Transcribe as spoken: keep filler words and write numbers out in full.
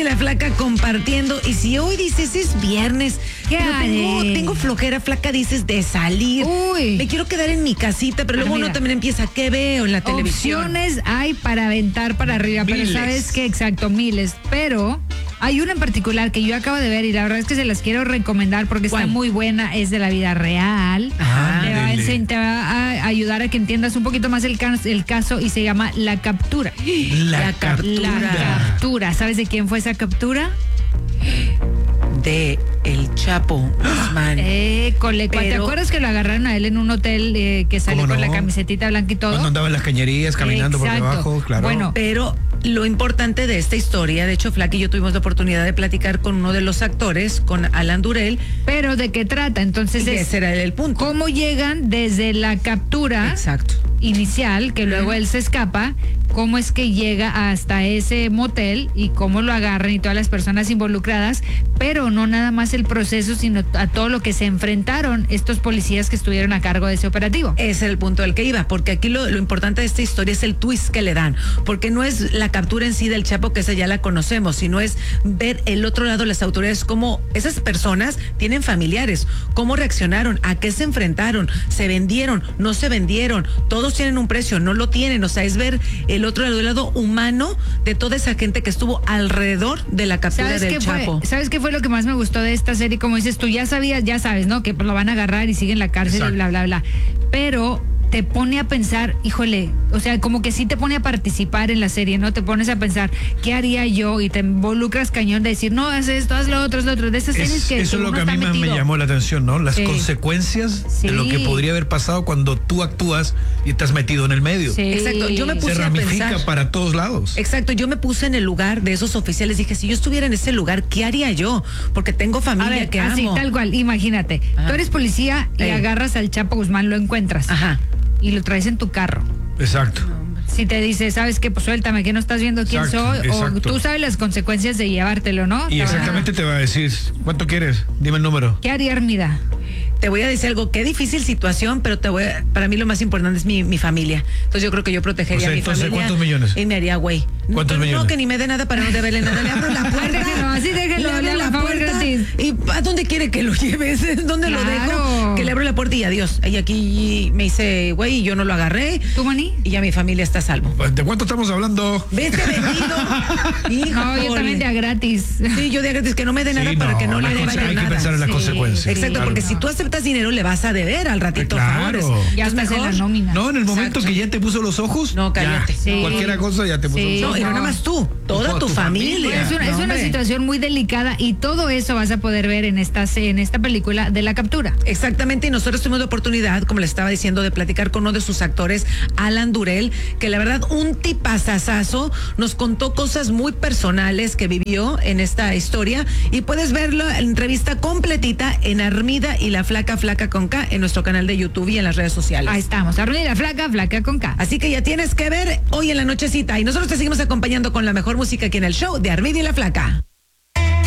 la Flaca compartiendo. Y si hoy dices es viernes, ¿qué pero tengo, hay? tengo flojera, Flaca, dices de salir. Uy. Me quiero quedar en mi casita, pero Ah, luego mira. uno también empieza, ¿qué veo en la televisión? Opciones hay para aventar para arriba, Miles. pero sabes que exacto, miles. Pero hay una en particular que yo acabo de ver y la verdad es que se las quiero recomendar porque ¿Cuál? está muy buena, es de la vida real. Ajá. Te va, a Ándele. enseñ- te va a ayudar a que entiendas un poquito más el, ca- el caso y se llama La Captura. La, La captura. La Captura. ¿Sabes de quién fue esa captura? De El Chapo Guzmán. Eh, Colecua. ¿Te Pero- acuerdas que lo agarraron a él en un hotel eh, que salió ¿Cómo con no? la camisetita blanca y todo? Cuando andaba en las cañerías caminando Exacto. por debajo, claro. Bueno, Pero lo importante de esta historia, de hecho, Flaca y yo tuvimos la oportunidad de platicar con uno de los actores, con Alan Durel, pero ¿de qué trata? Entonces y es ese era el punto. cómo llegan desde la captura Exacto. inicial, que luego él se escapa, cómo es que llega hasta ese motel y cómo lo agarran y todas las personas involucradas, pero no nada más el proceso, sino a todo lo que se enfrentaron estos policías que estuvieron a cargo de ese operativo. Ese es el punto del que iba, porque aquí lo, lo importante de esta historia es el twist que le dan, porque no es la captura en sí del Chapo, que esa ya la conocemos, sino es ver el otro lado, las autoridades, cómo esas personas tienen familiares, cómo reaccionaron, a qué se enfrentaron, se vendieron, no se vendieron, todos tienen un precio, no lo tienen, o sea, es ver el otro lado, el lado humano de toda esa gente que estuvo alrededor de la captura ¿Sabes del qué fue? Chapo. ¿Sabes qué fue lo que más me gustó de esta serie? Como dices tú, ya sabías, ya sabes, ¿no? Que lo van a agarrar y siguen en la cárcel Exacto. y bla, bla, bla. Pero te pone a pensar, híjole, o sea, como que sí te pone a participar en la serie, ¿no? Te pones a pensar, ¿qué haría yo? Y te involucras cañón de decir, no, haz esto, haz lo otro, haz lo otro. De esas series Es- que eso es lo uno que a está mí más me metido. llamó la atención, ¿no? Las Sí. consecuencias Sí. de lo que podría haber pasado cuando tú actúas y estás metido en el medio. Sí. Exacto, yo me Se puse a ramifica pensar. para todos lados. Exacto, yo me puse en el lugar de esos oficiales, dije, si yo estuviera en ese lugar, ¿qué haría yo? Porque tengo A familia ver, que así, amo. tal cual, imagínate. Ajá. Tú eres policía y Ey. agarras al Chapo Guzmán, lo encuentras. Ajá. Y lo traes en tu carro. Exacto. Si te dice, ¿sabes qué? Pues suéltame, que no estás viendo quién Exacto, soy. O exacto. tú sabes las consecuencias de llevártelo, ¿no? Y Te van a- exactamente te va a decir, ¿cuánto quieres? Dime el número. ¿Qué haría Armida? Te voy a decir algo, qué difícil situación, pero te voy a- para mí lo más importante es mi, mi familia. Entonces yo creo que yo protegería O sea, a mi entonces, familia. ¿cuántos millones? Y me haría güey. ¿Cuántos Pero millones? No, que ni me dé nada para no deberle nada. Le abro la puerta. Déjenlo, así déjenlo, le abro le hago la favor puerta. gratis. ¿Y a dónde quiere que lo lleves? ¿Dónde lo Claro. dejo? Que le abro la puerta y adiós. Y aquí me hice güey y yo no lo agarré. ¿Tú, Mani? Y ya mi familia está a salvo. ¿De cuánto estamos hablando? Vete vendido. Hijo. No, yo también de a gratis. Sí, yo de gratis que no me dé nada Sí, para que no las le conse- vaya hay nada. que pensar en las Sí. consecuencias. Exacto, Claro. porque si tú aceptas dinero le vas a deber al ratito Claro. favores. Ya Entonces, estás en la mejor- nómina. No, en el momento Exacto. que ya te puso los ojos. No, cállate. ya. Sí. Cualquier cosa ya te puso Sí. los No, ojos. y no nada más tú, toda Toda tu tu familia. familia. Es una, No, es una hombre. situación muy delicada y todo eso vas a poder ver en esta, se- en esta película de La Captura. Exactamente, y nosotros tuvimos la oportunidad, como les estaba diciendo, de platicar con uno de sus actores, Alan Durel, que la verdad, un tipazazazo, nos contó cosas muy personales que vivió en esta historia, y puedes verlo en la entrevista completita en Armida y la Flaca, Flaca con K, en nuestro canal de YouTube y en las redes sociales. Ahí estamos, Armida la Flaca, Flaca con K. Así que ya tienes que ver hoy en la nochecita, y nosotros te seguimos acompañando con la mejor música aquí en el show de Armida y la Flaca.